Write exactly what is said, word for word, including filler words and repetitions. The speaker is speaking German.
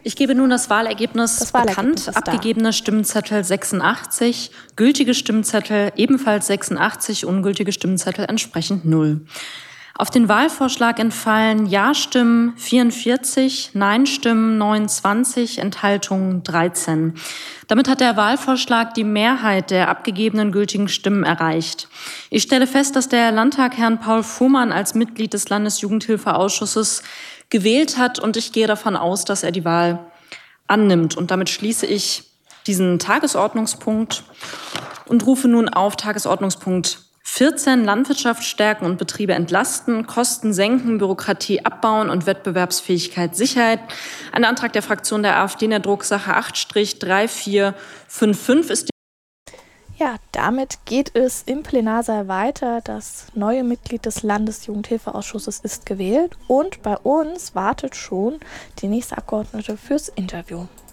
Ich gebe nun das Wahlergebnis, das Wahlergebnis bekannt. Abgegebene Stimmzettel sechsundachtzig, gültige Stimmzettel ebenfalls sechsundachtzig, ungültige Stimmzettel entsprechend null. Auf den Wahlvorschlag entfallen Ja-Stimmen vierundvierzig, Nein-Stimmen neunundzwanzig, Enthaltungen dreizehn. Damit hat der Wahlvorschlag die Mehrheit der abgegebenen gültigen Stimmen erreicht. Ich stelle fest, dass der Landtag Herrn Paul Fuhrmann als Mitglied des Landesjugendhilfeausschusses gewählt hat, und ich gehe davon aus, dass er die Wahl annimmt. Und damit schließe ich diesen Tagesordnungspunkt und rufe nun auf Tagesordnungspunkt vierzehn, Landwirtschaft stärken und Betriebe entlasten, Kosten senken, Bürokratie abbauen und Wettbewerbsfähigkeit Sicherheit. Ein Antrag der Fraktion der AfD in der Drucksache acht drei vier fünf fünf ist. Ja, damit geht es im Plenarsaal weiter. Das neue Mitglied des Landesjugendhilfeausschusses ist gewählt und bei uns wartet schon die nächste Abgeordnete fürs Interview.